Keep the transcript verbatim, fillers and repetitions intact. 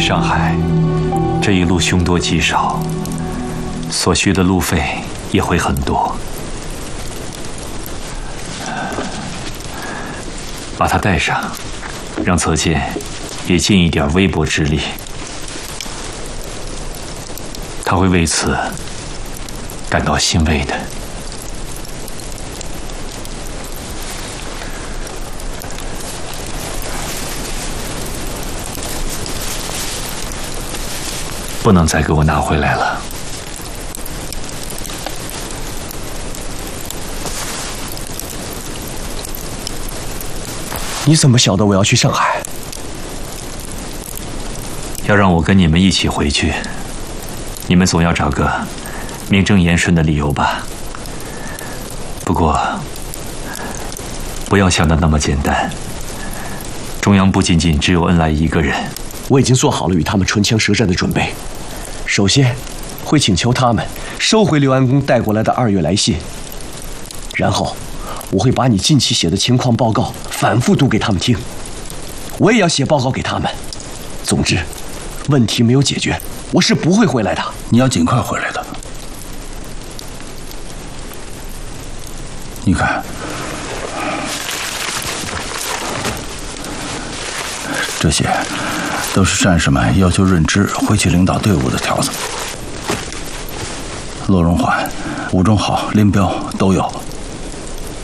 上海，这一路凶多吉少，所需的路费也会很多。把他带上，让侧健也尽一点微薄之力，他会为此感到欣慰的。不能再给我拿回来了。 你怎么晓得我要去上海？ 要让我跟你们一起回去，你们总要找个名正言顺的理由吧。不过，不要想的那么简单。中央不仅仅只有恩来一个人。 我已经做好了与他们唇枪舌战的准备。首先，会请求他们收回刘安公带过来的二月来信，然后，我会把你近期写的情况报告反复读给他们听。我也要写报告给他们。总之，问题没有解决，我是不会回来的。 你要尽快回来的。你看，这些都是战士们要求润之回去领导队伍的条子。骆荣焕、吴忠好、林彪都有。